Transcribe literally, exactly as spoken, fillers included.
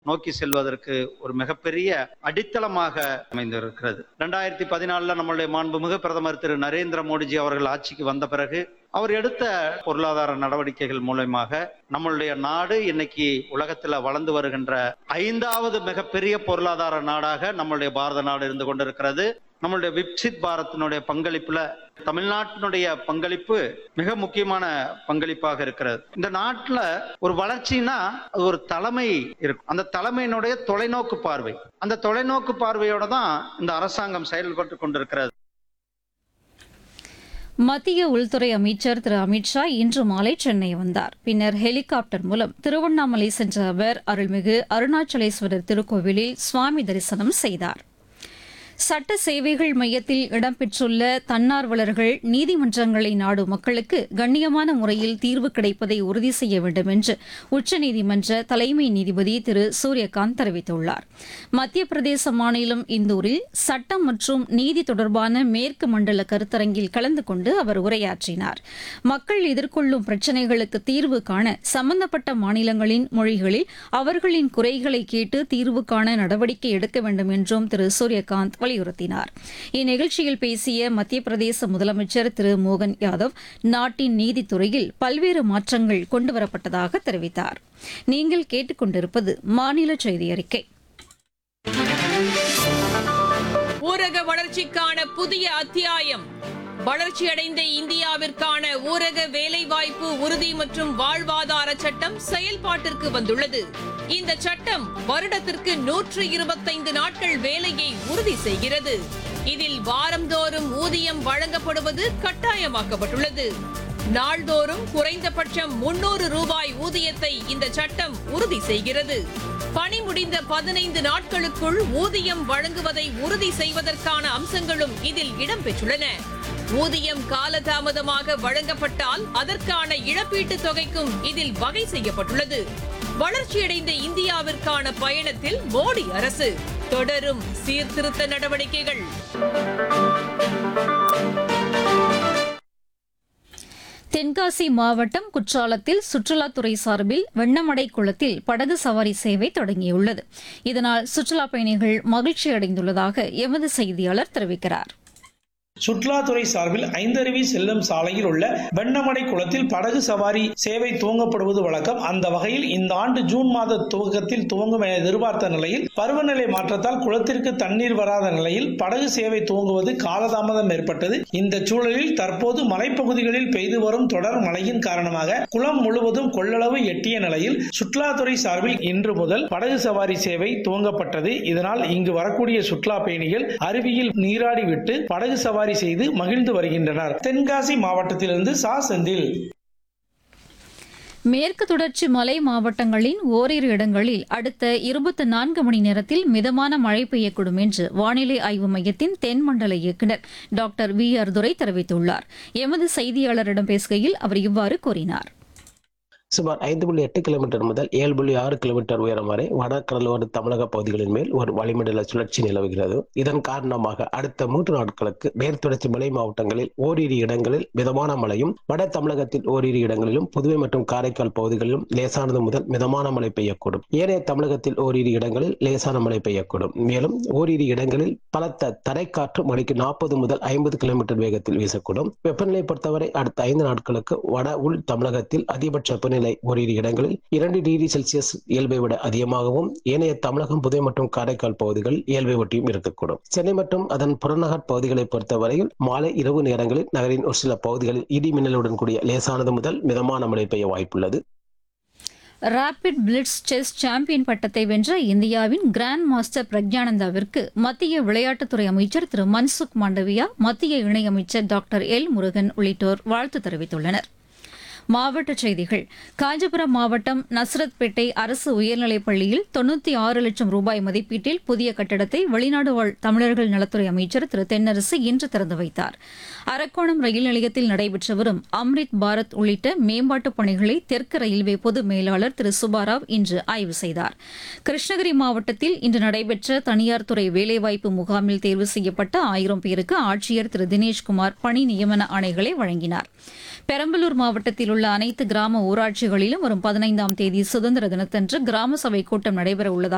நோக்கி செல்வதற்கு ஒரு மிகப்பெரிய அடித்தளமாக அமைந்திருக்கிறது. இரண்டாயிரத்தி பதினாலுல நம்மளுடைய மாண்புமிகு பிரதமர் திரு நரேந்திர மோடிஜி அவர்கள் ஆட்சிக்கு வந்த பிறகு அவர் எடுத்த பொருளாதார நடவடிக்கைகள் மூலமாக நம்மளுடைய நாடு இன்னைக்கு உலகத்துல வளர்ந்து வருகின்ற ஐந்தாவது மிகப்பெரிய பொருளாதார நாடாக நம்மளுடைய பாரத நாடு இருந்து கொண்டிருக்கிறது. நம்மளுடைய விக்சித் பாரத்தினுடைய பங்களிப்புல தமிழ்நாட்டினுடைய பங்களிப்பு மிக முக்கியமான பங்களிப்பாக இருக்கிறது. இந்த நாட்டுல ஒரு வளர்ச்சினா அது ஒரு தலைமை இருக்கும். அந்த தலைமையினுடைய தொலைநோக்கு பார்வை, அந்த தொலைநோக்கு பார்வையோட தான் இந்த அரசாங்கம் செயல்பட்டு கொண்டிருக்கிறது. மத்திய உள்துறை அமைச்சர் திரு அமித்ஷா இன்று மாலை சென்னை வந்தார். பின்னர் ஹெலிகாப்டர் மூலம் திருவண்ணாமலை சென்ற அவர் அருள்மிகு அருணாச்சலேஸ்வரர் திருக்கோவிலில் சுவாமி தரிசனம் செய்தார். சட்ட சேவைகள் மையத்தில் இடம்பெற்றுள்ள தன்னார்வலர்கள் நீதிமன்றங்களை நாடும் மக்களுக்கு கண்ணியமான முறையில் தீர்வு கிடைப்பதை உறுதி செய்ய வேண்டும் என்று உச்சநீதிமன்ற தலைமை நீதிபதி திரு சூரியகாந்த் தெரிவித்துள்ளார். மத்திய பிரதேச மாநிலம் இந்தூரில் சட்டம் மற்றும் நீதி தொடர்பான மேற்கு மண்டல கருத்தரங்கில் கலந்து கொண்டு அவர் உரையாற்றினார். மக்கள் எதிர்கொள்ளும் பிரச்சினைகளுக்கு தீர்வு காண சம்பந்தப்பட்ட மாநிலங்களின் மொழிகளில் அவர்களின் குறைகளை கேட்டு தீர்வு காண நடவடிக்கை எடுக்க வேண்டும் என்றும் திரு சூரியகாந்த் வலியுறுத்தினார். இந்நிகழ்ச்சியில் பேசிய மத்திய பிரதேச முதலமைச்சர் திரு மோகன் யாதவ் நாட்டின் நீதித்துறையில் பல்வேறு மாற்றங்கள் கொண்டுவரப்பட்டதாக தெரிவித்தார். நீங்கள் கேட்டுக்கொண்டிருப்பது மாநில செய்தி அறிக்கை. ஊரக வளர்ச்சிக்கான புதிய அத்தியாயம். வளர்ச்சியடைந்த இந்தியாவிற்கான ஊரக வேலைவாய்ப்பு உறுதி மற்றும் வாழ்வாதார சட்டம் செயல்பாட்டிற்கு வந்துள்ளது. இந்த சட்டம் வருடத்திற்கு நூற்று இருபத்தைந்து நாட்கள் வேலையை உறுதி செய்கிறது. இதில் வாரந்தோறும் ஊதியம் வழங்கப்படுவது கட்டாயமாக்கப்பட்டுள்ளது. நாள்தோறும் குறைந்தபட்சம் முன்னூறு ரூபாய் ஊதியத்தை இந்த சட்டம் உறுதி செய்கிறது. பணி முடிந்த பதினைந்து நாட்களுக்குள் ஊதியம் வழங்குவதை உறுதி செய்வதற்கான அம்சங்களும் இதில் இடம்பெற்றுள்ளன. ஊதியம் காலதாமதமாக வழங்கப்பட்டால் அதற்கான இழப்பீட்டுத் தொகைக்கும் இதில் வகை செய்யப்பட்டுள்ளது. வளர்ச்சியடைந்த இந்தியாவிற்கான பயணத்தில் மோடி அரசு தொடரும் சீர்திருத்த நடவடிக்கைகள். தென்காசி மாவட்டம் குற்றாலத்தில் சுற்றுலாத்துறை சார்பில் வெண்ணமடை குளத்தில் படகு சவாரி சேவை தொடங்கியுள்ளது. இதனால் சுற்றுலாப் பயணிகள் மகிழ்ச்சி அடைந்துள்ளதாக எமது செய்தியாளர் தெரிவிக்கிறார். சுற்றுலாத்துறை சார்பில் ஐந்தருவி செல்லும் சாலையில் உள்ள வெண்ணமடை குளத்தில் படகு சவாரி சேவை துவங்கப்படுவது வழக்கம். அந்த வகையில் இந்த ஆண்டு ஜூன் மாத துவக்கத்தில் துவங்கும் என எதிர்பார்த்த நிலையில் பருவநிலை மாற்றத்தால் குளத்திற்கு தண்ணீர் வராத நிலையில் படகு சேவை துவங்குவது காலதாமதம் ஏற்பட்டது. இந்த சூழலில் தற்போது மலைப்பகுதிகளில் பெய்து வரும் தொடர் மழையின் காரணமாக குளம் முழுவதும் கொள்ளளவு எட்டிய நிலையில் சுற்றுலாத்துறை சார்பில் இன்று முதல் படகு சவாரி சேவை துவங்கப்பட்டது. இதனால் இங்கு வரக்கூடிய சுற்றுலா பயணிகள் அருவியில் நீராடி விட்டு படகு சவாரி செய்து மகிழ்ந்து வருகின்றனர். தென்காசி மாவட்டத்திலிருந்து சா செந்தில். மேற்கு தொடர்ச்சி மலை மாவட்டங்களின் ஓரிரு இடங்களில் அடுத்த இருபத்தி நான்கு மணி நேரத்தில் மிதமான மழை பெய்யக்கூடும் என்று வானிலை ஆய்வு மையத்தின் தென்மண்டல இயக்குநர் டாக்டர் வி ஆர் துரை தெரிவித்துள்ளார். எமது செய்தியாளரிடம் பேசுகையில் அவர் இவ்வாறு கூறினார். சுமார் ஐந்து புள்ளி எட்டு கிலோமீட்டர் முதல் ஏழு புள்ளி ஆறு கிலோமீட்டர் உயரம் வரை வடகடலோர தமிழக பகுதிகளின் மேல் ஒரு வளிமண்டல சுழற்சி நிலவுகிறது. இதன் காரணமாக அடுத்த மூன்று நாட்களுக்கு மேற்தொடர்ச்சி மலை மாவட்டங்களில் ஓரிரு இடங்களில் மிதமான மழையும், வட தமிழகத்தில் ஓரிரு இடங்களிலும், புதுவை மற்றும் காரைக்கால் பகுதிகளிலும் லேசானது முதல் மிதமான மழை பெய்யக்கூடும். ஏனைய தமிழகத்தில் ஓரிரு இடங்களில் லேசான மழை பெய்யக்கூடும். மேலும் ஓரிரு இடங்களில் பலத்த தரைக்காற்று மணிக்கு நாற்பது முதல் ஐம்பது கிலோமீட்டர் வேகத்தில் வீசக்கூடும். வெப்பநிலை பொறுத்தவரை அடுத்த ஐந்து நாட்களுக்கு வட உள் தமிழகத்தில் அதிகபட்ச வெப்பநிலை ஓரிரு இடங்களில் இரண்டு டிகிரி செல்சியஸ் இயல்பை விட அதிகமாகவும், ஏனைய தமிழகம், புதுவை மற்றும் காரைக்கால் பகுதிகளில் இயல்பை ஒட்டியும் இருக்கக்கூடும். சென்னை மற்றும் அதன் புறநகர் பகுதிகளை பொறுத்தவரையில் மாலை இரவு நேரங்களில் நகரின் ஒரு சில பகுதிகளில் இடி மின்னலுடன் கூடிய லேசானது முதல் மிதமான மழை பெய்ய வாய்ப்புள்ளது. ராபிட் பிளிட்ஸ் செஸ் சாம்பியன் பட்டத்தை வென்ற இந்தியாவின் கிராண்ட் மாஸ்டர் பிரக்ஞானந்தாவிற்கு மத்திய விளையாட்டுத்துறை அமைச்சர் திரு மன்சுக் மாண்டவியா, மத்திய இணையமைச்சர் டாக்டர் எல் முருகன் உள்ளிட்டோர் வாழ்த்து தெரிவித்துள்ளனர். மாவட்டச் செய்திகள். காஞ்சிபுரம் மாவட்டம் நஸ்ரத்பேட்டை அரசு உயர்நிலைப் பள்ளியில் தொன்னூற்றி ஆறு லட்சம் ரூபாய் மதிப்பீட்டில் புதிய கட்டடத்தை வெளிநாடு வாழ் தமிழர்கள் நலத்துறை அமைச்சர் திரு தென்னரசு இன்று திறந்து வைத்தார். அரக்கோணம் ரயில் நிலையத்தில் நடைபெற்று வரும் அம்ரித் பாரத் உள்ளிட்ட மேம்பாட்டுப் பணிகளை தெற்கு ரயில்வே பொது மேலாளர் திரு சுபாராவ் இன்று ஆய்வு செய்தார். கிருஷ்ணகிரி மாவட்டத்தில் இன்று நடைபெற்ற தனியார் துறை வேலைவாய்ப்பு முகாமில் தேர்வு செய்யப்பட்ட ஆயிரம் பேருக்கு ஆட்சியர் திரு தினேஷ்குமார் பணி நியமன ஆணைகளை வழங்கினார். பெரம்பலூர் மாவட்டத்தில் உள்ள அனைத்து கிராம ஊராட்சிகளிலும் வரும் பதினைந்தாம் தேதி சுதந்திர தினத்தன்று கிராம சபை கூட்டம் நடைபெற உள்ளதாக